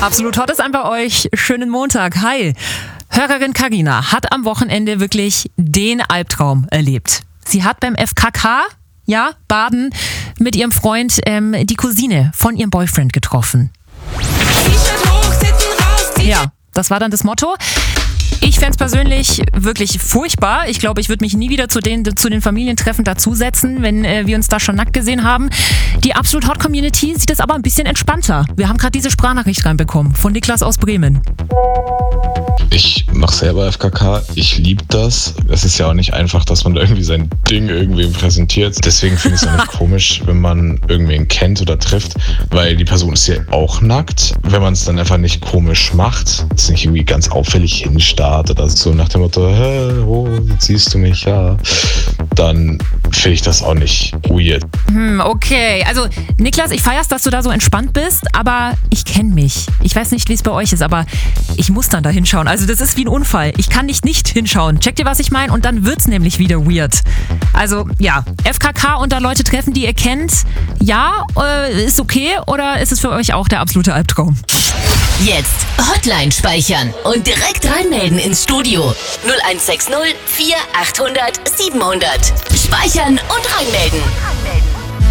Absolut hot ist an bei euch. Schönen Montag. Hi. Hörerin Carina hat am Wochenende wirklich den Albtraum erlebt. Sie hat beim FKK, Baden, mit ihrem Freund die Cousine von ihrem Boyfriend getroffen. Ja, das war dann das Motto. Ich fände es persönlich wirklich furchtbar. Ich glaube, ich würde mich nie wieder zu den Familientreffen dazusetzen, wenn wir uns da schon nackt gesehen haben. Die Absolut Hot Community sieht es aber ein bisschen entspannter. Wir haben gerade diese Sprachnachricht reinbekommen von Niklas aus Bremen. Ich mache selber FKK, ich liebe das. Es ist ja auch nicht einfach, dass man da irgendwie sein Ding irgendwem präsentiert. Deswegen finde ich es auch nicht komisch, wenn man irgendwen kennt oder trifft, weil die Person ist ja auch nackt. Wenn man es dann einfach nicht komisch macht, es nicht irgendwie ganz auffällig hinstarrt oder so nach dem Motto, jetzt siehst du mich, ja, dann finde ich das auch nicht weird. Okay, also Niklas, ich feier's, dass du da so entspannt bist, aber ich kenne mich. Ich weiß nicht, wie es bei euch ist, aber ich muss dann da hinschauen. Also das ist wie ein Unfall. Ich kann nicht hinschauen. Checkt ihr, was ich meine? Und dann wird's nämlich wieder weird. Also ja, FKK und da Leute treffen, die ihr kennt, ist okay, oder ist es für euch auch der absolute Albtraum? Jetzt Hotline speichern und direkt reinmelden ins Studio. 0160 4800 700. Speichern und reinmelden.